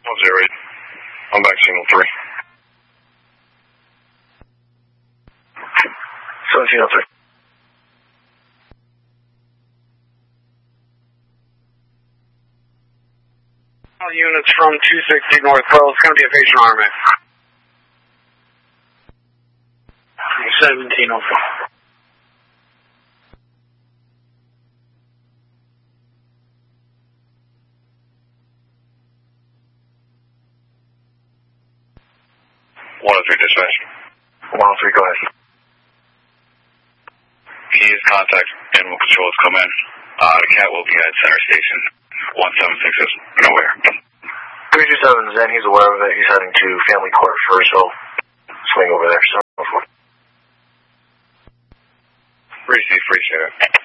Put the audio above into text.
0-8. I'm back signal 3. 1703. All units from 260 North Pearl. It's going to be a patient army. 1704. Dispatch. 103, go ahead. Please contact Animal Control has come in. The cat will be at Center Station 176 is nowhere. 327 Zen, he's aware of it. He's heading to Family Court first, so swing over there. So, Appreciate it.